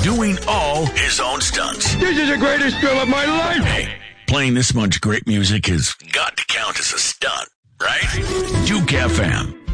doing all his own stunts. This is the greatest thrill of my life. Hey, playing this much great music has got to count as a stunt, right? Duke FM.